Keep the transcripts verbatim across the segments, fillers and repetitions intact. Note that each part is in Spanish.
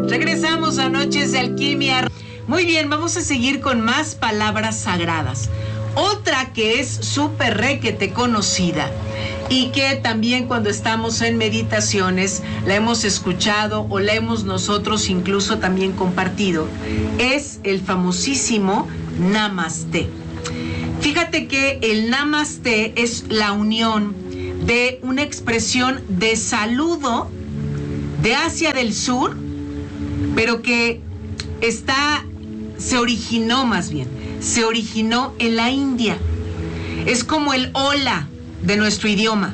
Regresamos a Noches de Alquimia. Muy bien, vamos a seguir con más palabras sagradas. Otra que es súper requete conocida y que también cuando estamos en meditaciones la hemos escuchado o la hemos nosotros incluso también compartido, es el famosísimo Namaste. Fíjate que el Namaste es la unión de una expresión de saludo de Asia del Sur, pero que está, se originó más bien, se originó en la India. Es como el hola de nuestro idioma.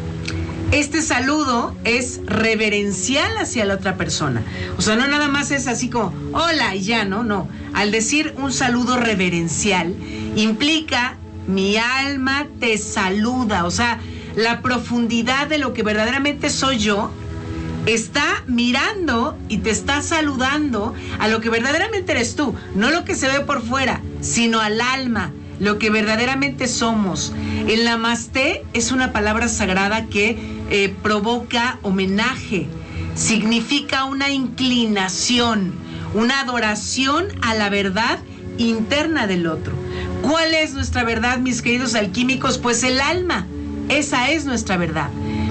Este saludo es reverencial hacia la otra persona. O sea, no nada más es así como hola y ya, no, no. Al decir un saludo reverencial, implica mi alma te saluda. O sea, la profundidad de lo que verdaderamente soy yo está mirando y te está saludando a lo que verdaderamente eres tú, no lo que se ve por fuera, sino al alma, lo que verdaderamente somos. El Namaste es una palabra sagrada que eh, provoca homenaje, significa una inclinación, una adoración a la verdad interna del otro. ¿Cuál es nuestra verdad, mis queridos alquímicos? Pues el alma, esa es nuestra verdad.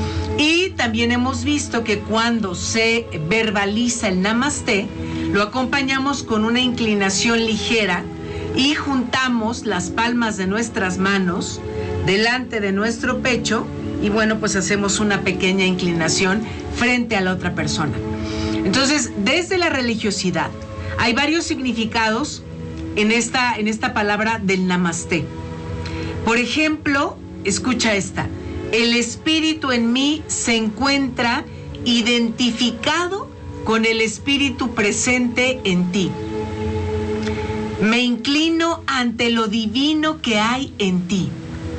Y también hemos visto que cuando se verbaliza el Namaste, lo acompañamos con una inclinación ligera y juntamos las palmas de nuestras manos delante de nuestro pecho y bueno, pues hacemos una pequeña inclinación frente a la otra persona. Entonces, desde la religiosidad, hay varios significados en esta, en esta palabra del Namaste. Por ejemplo, escucha esta. El espíritu en mí se encuentra identificado con el espíritu presente en ti. Me inclino ante lo divino que hay en ti.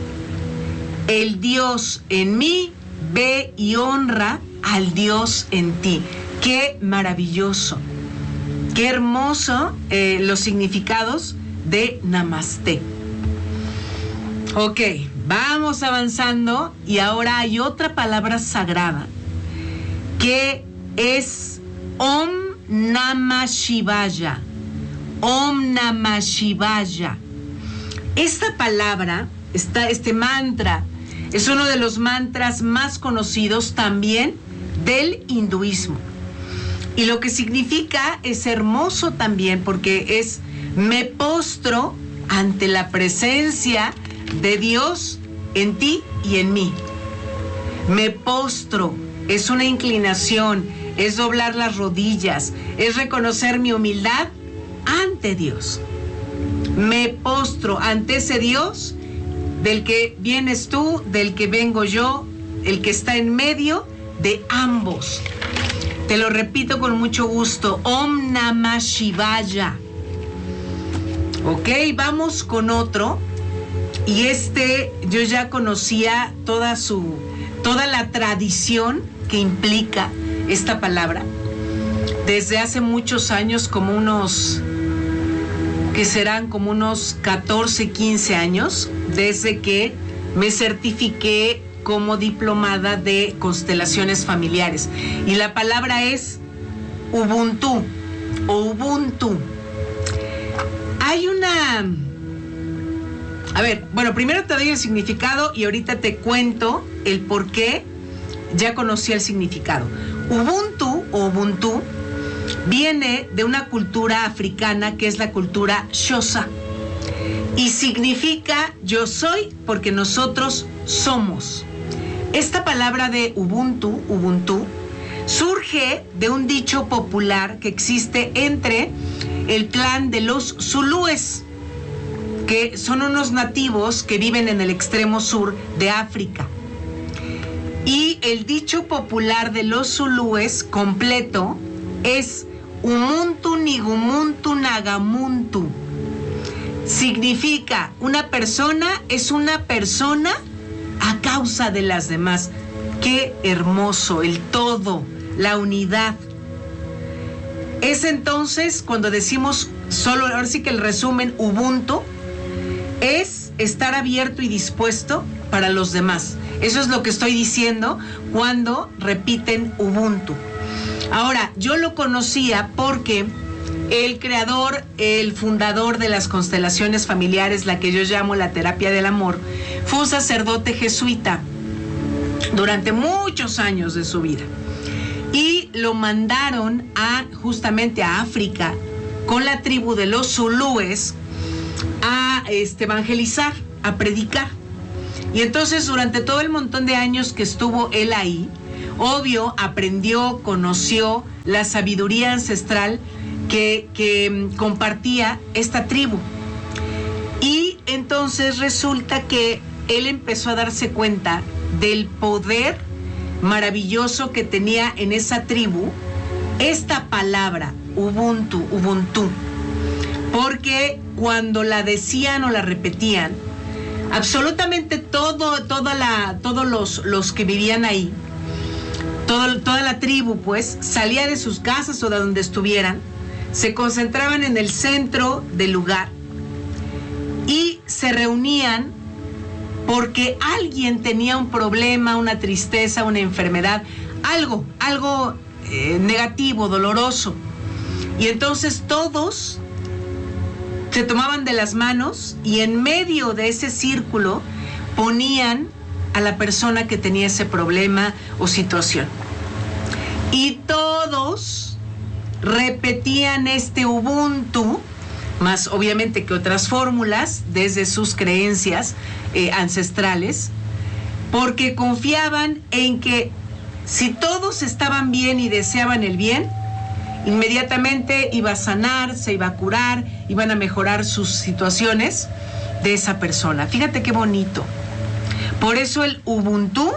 El Dios en mí ve y honra al Dios en ti. ¡Qué maravilloso! ¡Qué hermoso eh, los significados de Namaste! Ok, vamos avanzando y ahora hay otra palabra sagrada que es Om Namah Shivaya. Om Namah Shivaya. Esta palabra, esta, este mantra, es uno de los mantras más conocidos también del hinduismo. Y lo que significa es hermoso también porque es me postro ante la presencia de Dios en ti y en mí. Me postro, es una inclinación, es doblar las rodillas, es reconocer mi humildad ante Dios. Me postro ante ese Dios del que vienes tú, del que vengo yo, el que está en medio de ambos. Te lo repito con mucho gusto. Om Namah Shivaya. Ok, vamos con otro. Y este, yo ya conocía toda su, toda la tradición que implica esta palabra. Desde hace muchos años, como unos, que serán como unos catorce, quince años, desde que me certifiqué como diplomada de constelaciones familiares. Y la palabra es Ubuntu o Ubuntu. Hay una... A ver, bueno, primero te doy el significado y ahorita te cuento el por qué ya conocí el significado. Ubuntu o Ubuntu viene de una cultura africana que es la cultura Xhosa y significa yo soy porque nosotros somos. Esta palabra de Ubuntu, Ubuntu, surge de un dicho popular que existe entre el clan de los zulúes, que son unos nativos que viven en el extremo sur de África. Y el dicho popular de los zulúes completo es Umuntu Nigumuntu Nagamuntu. Significa una persona es una persona a causa de las demás. Qué hermoso, el todo, la unidad. Es entonces cuando decimos solo, ahora sí que el resumen, Ubuntu, es estar abierto y dispuesto para los demás. Eso es lo que estoy diciendo cuando repiten Ubuntu. Ahora, yo lo conocía porque el creador, el fundador de las constelaciones familiares, la que yo llamo la terapia del amor, fue un sacerdote jesuita durante muchos años de su vida. Y lo mandaron a justamente a África con la tribu de los zulúes a este, evangelizar, a predicar. Y entonces durante todo el montón de años que estuvo él ahí, obvio, aprendió, conoció la sabiduría ancestral que, que compartía esta tribu. Y entonces resulta que él empezó a darse cuenta del poder maravilloso que tenía en esa tribu esta palabra, Ubuntu, Ubuntu. Porque cuando la decían o la repetían, absolutamente todo, toda la, todos los, los que vivían ahí, todo, toda la tribu, pues, salía de sus casas o de donde estuvieran, se concentraban en el centro del lugar y se reunían porque alguien tenía un problema, una tristeza, una enfermedad, algo, algo eh, negativo, doloroso. Y entonces todos se tomaban de las manos y en medio de ese círculo ponían a la persona que tenía ese problema o situación. Y todos repetían este Ubuntu, más obviamente que otras fórmulas desde sus creencias eh, ancestrales, porque confiaban en que si todos estaban bien y deseaban el bien, inmediatamente iba a sanar, se iba a curar, iban a mejorar sus situaciones de esa persona. Fíjate qué bonito. Por eso el Ubuntu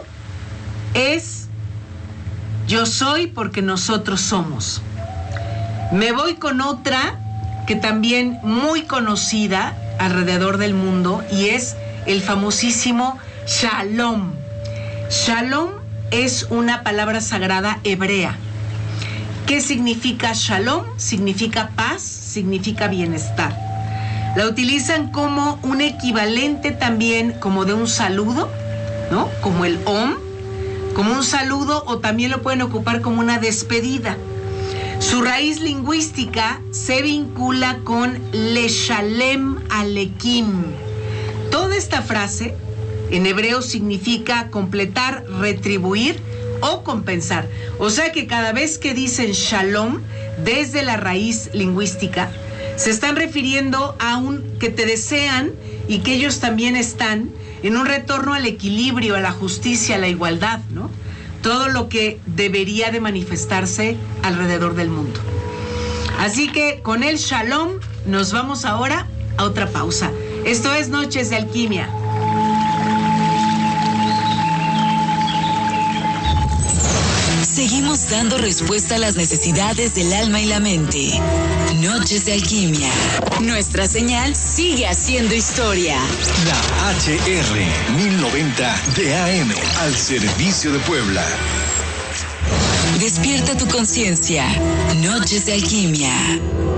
es yo soy porque nosotros somos. Me voy con otra que también muy conocida alrededor del mundo y es el famosísimo Shalom. Shalom es una palabra sagrada hebrea. ¿Qué significa Shalom? Significa paz, significa bienestar. La utilizan como un equivalente también como de un saludo, ¿no? Como el Om, como un saludo, o también lo pueden ocupar como una despedida. Su raíz lingüística se vincula con Leshalem Alekim. Toda esta frase en hebreo significa completar, retribuir o compensar. O sea que cada vez que dicen Shalom desde la raíz lingüística, se están refiriendo a un que te desean y que ellos también están en un retorno al equilibrio, a la justicia, a la igualdad, ¿no? Todo lo que debería de manifestarse alrededor del mundo. Así que con el Shalom nos vamos ahora a otra pausa. Esto es Noches de Alquimia. Seguimos dando respuesta a las necesidades del alma y la mente. Noches de Alquimia. Nuestra señal sigue haciendo historia. La H R mil noventa de A M al servicio de Puebla. Despierta tu conciencia. Noches de Alquimia.